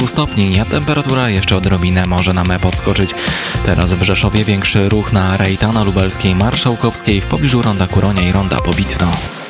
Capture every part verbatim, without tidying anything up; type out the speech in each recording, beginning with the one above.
stopni, a temperatura jeszcze odrobinę może nam podskoczyć. Teraz w Rzeszowie większy ruch na Rejtana Lubelskiej, Marszałkowskiej, w pobliżu Ronda Kuronia i Ronda Pobitno.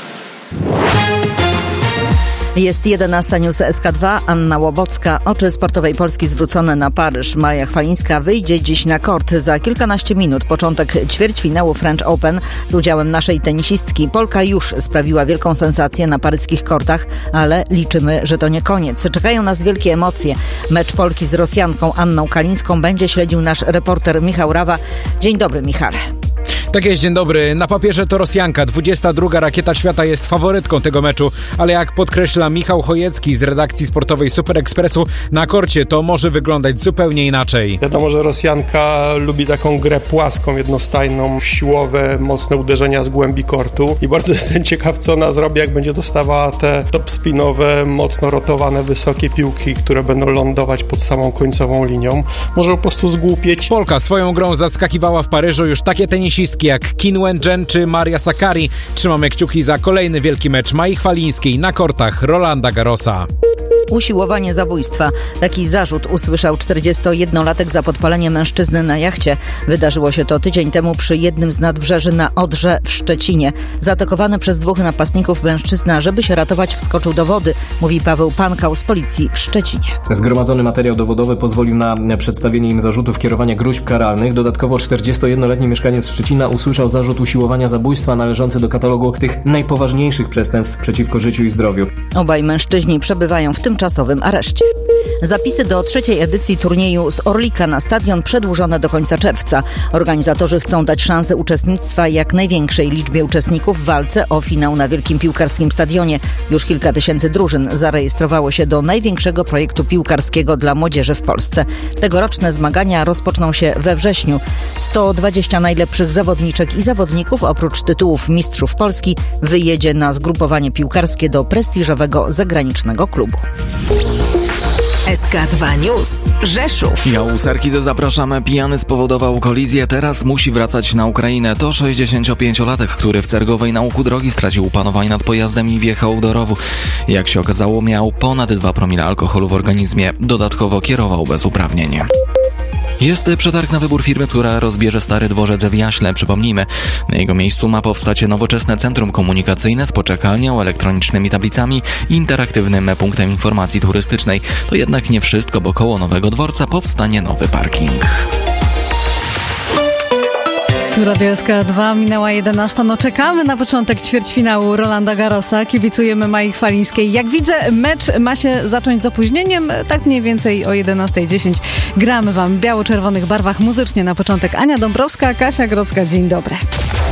Jest jedenasta, news S K dwa, Anna Łobocka. Oczy sportowej Polski zwrócone na Paryż. Maja Chwalińska wyjdzie dziś na kort. Za kilkanaście minut początek ćwierćfinału French Open z udziałem naszej tenisistki. Polka już sprawiła wielką sensację na paryskich kortach, ale liczymy, że to nie koniec. Czekają nas wielkie emocje. Mecz Polki z Rosjanką Anną Kalińską będzie śledził nasz reporter Michał Rawa. Dzień dobry, Michale. Tak jest, dzień dobry. Na papierze to Rosjanka. dwudziesta druga rakieta świata jest faworytką tego meczu, ale jak podkreśla Michał Chojecki z redakcji sportowej Super Expressu, na korcie to może wyglądać zupełnie inaczej. Wiadomo, że Rosjanka lubi taką grę płaską, jednostajną, siłowe, mocne uderzenia z głębi kortu i bardzo jestem ciekaw, co ona zrobi, jak będzie dostawała te topspinowe, mocno rotowane, wysokie piłki, które będą lądować pod samą końcową linią. Może po prostu zgłupieć. Polka swoją grą zaskakiwała w Paryżu już takie tenisistki jak Qin Wen-jen czy Maria Sakkari. Trzymamy kciuki za kolejny wielki mecz Mai Chwalińskiej na kortach Rolanda Garrosa. Usiłowanie zabójstwa. Taki zarzut usłyszał czterdziestojednolatek za podpalenie mężczyzny na jachcie. Wydarzyło się to tydzień temu przy jednym z nadbrzeży na Odrze w Szczecinie. Zaatakowany przez dwóch napastników mężczyzna, żeby się ratować, wskoczył do wody, mówi Paweł Pankał z policji w Szczecinie. Zgromadzony materiał dowodowy pozwolił na przedstawienie im zarzutów kierowania gróźb karalnych. Dodatkowo czterdziestojednoletni mieszkaniec Szczecina usłyszał zarzut usiłowania zabójstwa należący do katalogu tych najpoważniejszych przestępstw przeciwko życiu i zdrowiu. Obaj mężczyźni przebywają w tymczasowym areszcie. Zapisy do trzeciej edycji turnieju z Orlika na stadion przedłużone do końca czerwca. Organizatorzy chcą dać szansę uczestnictwa jak największej liczbie uczestników w walce o finał na wielkim piłkarskim stadionie. Już kilka tysięcy drużyn zarejestrowało się do największego projektu piłkarskiego dla młodzieży w Polsce. Tegoroczne zmagania rozpoczną się we wrześniu. sto dwadzieścia najlepszych zawodniczek i zawodników oprócz tytułów mistrzów Polski wyjedzie na zgrupowanie piłkarskie do prestiżowego zagranicznego klubu. S K dwa News. Rzeszów. Michał Serkiz, zapraszamy. Pijany spowodował kolizję, teraz musi wracać na Ukrainę. To sześćdziesięciopięciolatek, który w Cergowej na łuku drogi stracił panowanie nad pojazdem i wjechał do rowu. Jak się okazało, miał ponad dwa promile alkoholu w organizmie. Dodatkowo kierował bez uprawnień. Jest przetarg na wybór firmy, która rozbierze stary dworzec w Jaśle. Przypomnijmy, na jego miejscu ma powstać nowoczesne centrum komunikacyjne z poczekalnią, elektronicznymi tablicami i interaktywnym punktem informacji turystycznej. To jednak nie wszystko, bo koło nowego dworca powstanie nowy parking. Tu Radio S K dwa, minęła jedenasta. No czekamy na początek ćwierćfinału Rolanda Garrosa. Kibicujemy Mai Chwalińskiej. Jak widzę, mecz ma się zacząć z opóźnieniem. Tak mniej więcej o jedenasta dziesięć. Gramy wam w biało-czerwonych barwach muzycznie na początek. Ania Dąbrowska, Kasia Grodzka. Dzień dobry.